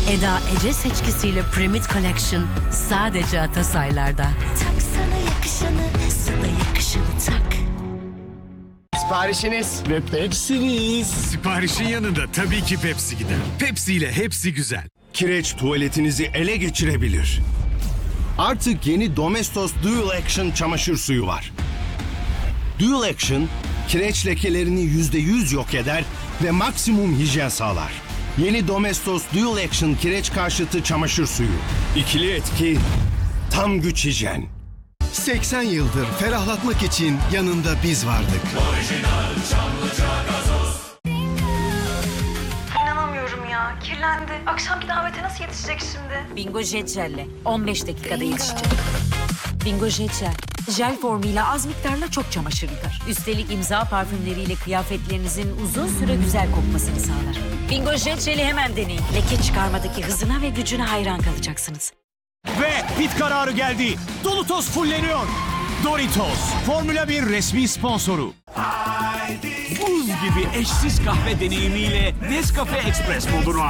Eda Ece seçkisiyle Primit Collection sadece Atasaylar'da. Tak sana yakışanı, sana yakışanı tak. Siparişiniz ve Pepsi'niz. Siparişin yanında tabii ki Pepsi gider. Pepsi ile hepsi güzel. Kireç tuvaletinizi ele geçirebilir. Artık yeni Domestos Dual Action çamaşır suyu var. Dual Action, kireç lekelerini %100 yok eder ve maksimum hijyen sağlar. Yeni Domestos Dual Action kireç karşıtı çamaşır suyu. İkili etki, tam güç hijyen. 80 yıldır ferahlatmak için yanında biz vardık. İnanamıyorum ya. Kirlendi. Akşamki davete nasıl yetişecek şimdi? Bingo Jet Jel'le 15 dakikada yetişecek. Bingo Jet Jel. Jel formuyla az miktarla çok çamaşır yıkar. Üstelik imza parfümleriyle kıyafetlerinizin uzun süre güzel kokmasını sağlar. Bingo Jet Jel'i hemen deneyin. Leke çıkarmadaki hızına ve gücüne hayran kalacaksınız. Ve pit kararı geldi. Doritos fulleniyor. Doritos, Formula 1 resmi sponsoru. Buz gibi eşsiz kahve deneyimiyle Nescafe Express modunu